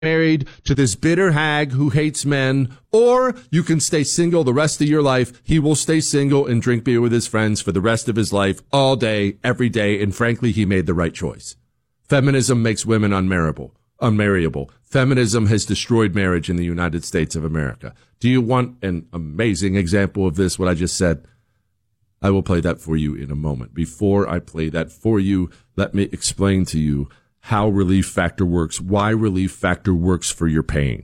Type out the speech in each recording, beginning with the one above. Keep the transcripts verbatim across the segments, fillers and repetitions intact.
married to this bitter hag who hates men, or you can stay single the rest of your life. He will stay single and drink beer with his friends for the rest of his life, all day, every day, and frankly, he made the right choice. Feminism makes women unmarriable, unmarriable. Feminism has destroyed marriage in the United States of America. Do you want an amazing example of this, what I just said? I will play that for you in a moment. Before I play that for you, let me explain to you how Relief Factor works, why Relief Factor works for your pain.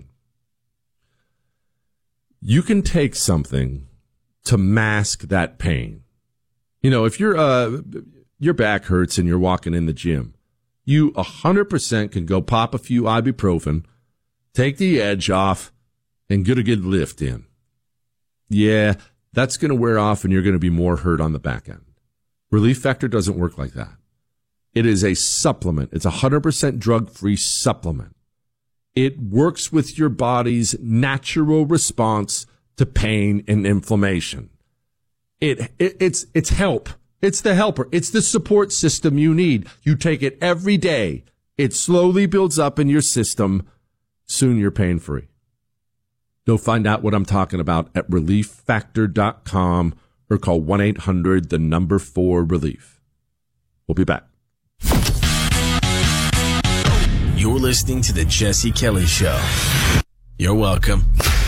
You can take something to mask that pain. You know, if you're, uh, your back hurts and you're walking in the gym, you one hundred percent can go pop a few ibuprofen, take the edge off, and get a good lift in. Yeah, that's going to wear off and you're going to be more hurt on the back end. Relief Factor doesn't work like that. It is a supplement. It's a one hundred percent drug-free supplement. It works with your body's natural response to pain and inflammation. It, it it's it's help. It's the helper. It's the support system you need. You take it every day. It slowly builds up in your system. Soon you're pain-free. Go find out what I'm talking about at relief factor dot com or call one eight hundred the number four relief. We'll be back. You're listening to The Jesse Kelly Show. You're welcome.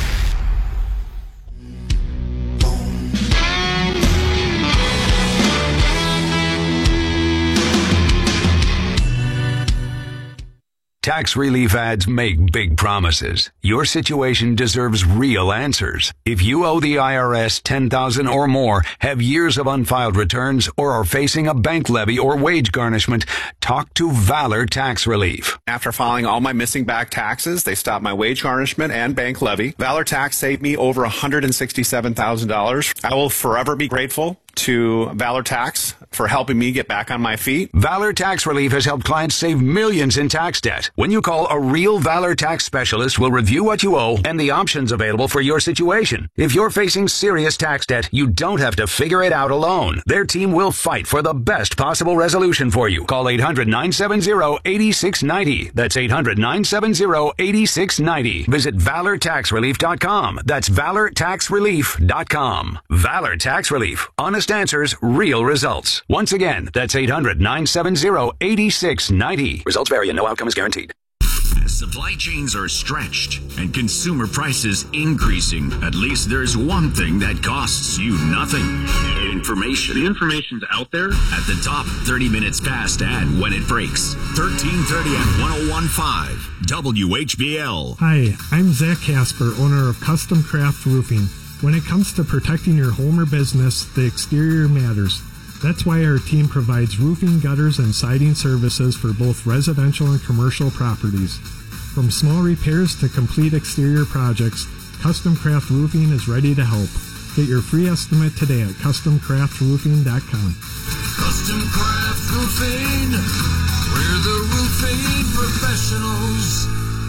Tax relief ads make big promises. Your situation deserves real answers. If you owe the I R S ten thousand dollars or more, have years of unfiled returns, or are facing a bank levy or wage garnishment, talk to Valor Tax Relief. After filing all my missing back taxes, they stopped my wage garnishment and bank levy. Valor Tax saved me over one hundred sixty-seven thousand dollars. I will forever be grateful to Valor Tax for helping me get back on my feet. Valor Tax Relief has helped clients save millions in tax debt. When you call, a real Valor Tax specialist will review what you owe and the options available for your situation. If you're facing serious tax debt, you don't have to figure it out alone. Their team will fight for the best possible resolution for you. Call eight hundred nine seven zero eight six nine zero. That's eight hundred nine seven zero eight six nine zero. Visit valor tax relief dot com. That's valor tax relief dot com. Valor Tax Relief. Honest answers, real results. Once again, that's eight hundred nine seven zero eight six nine zero. Results vary and no outcome is guaranteed. Supply chains are stretched and consumer prices increasing. At least there's one thing that costs you nothing. Information. The information's out there. At the top, thirty minutes past and when it breaks. thirteen thirty and one oh one point five W H B L. Hi, I'm Zach Casper, owner of Custom Craft Roofing. When it comes to protecting your home or business, the exterior matters. That's why our team provides roofing, gutters, and siding services for both residential and commercial properties. From small repairs to complete exterior projects, Custom Craft Roofing is ready to help. Get your free estimate today at custom craft roofing dot com. Custom Craft Roofing, we're the roofing professionals.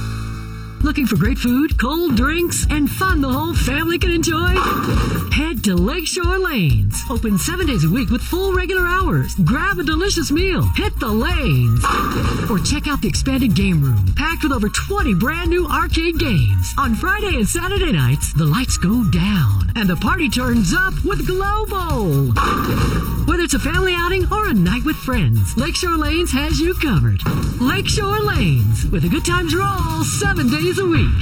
Looking for great food, cold drinks, and fun the whole family can enjoy? Head to Lakeshore Lanes. Open seven days a week with full regular hours. Grab a delicious meal. Hit the lanes. Or check out the expanded game room, packed with over twenty brand new arcade games. On Friday and Saturday nights, the lights go down and the party turns up with Glow Bowl. Whether it's a family outing or a night with friends, Lakeshore Lanes has you covered. Lakeshore Lanes, with a good times roll seven days a week.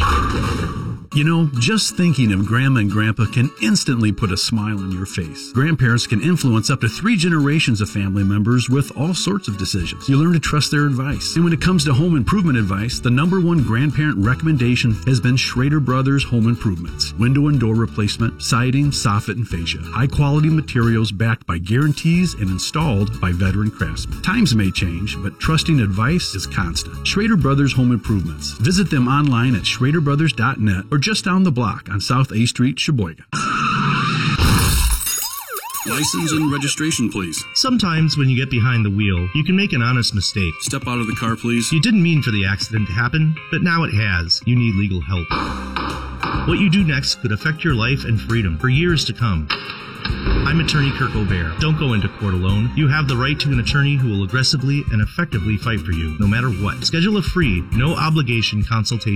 You know, just thinking of Grandma and Grandpa can instantly put a smile on your face. Grandparents can influence up to three generations of family members with all sorts of decisions. You learn to trust their advice. And when it comes to home improvement advice, the number one grandparent recommendation has been Schrader Brothers Home Improvements. Window and door replacement, siding, soffit, and fascia. High-quality materials backed by guarantees and installed by veteran craftsmen. Times may change, but trusting advice is constant. Schrader Brothers Home Improvements. Visit them online at schrader brothers dot net or just down the block on South A Street, Sheboygan. License and registration, please. Sometimes when you get behind the wheel, you can make an honest mistake. Step out of the car, please. You didn't mean for the accident to happen, but now it has. You need legal help. What you do next could affect your life and freedom for years to come. I'm attorney Kirk O'Bear. Don't go into court alone. You have the right to an attorney who will aggressively and effectively fight for you, no matter what. Schedule a free, no obligation consultation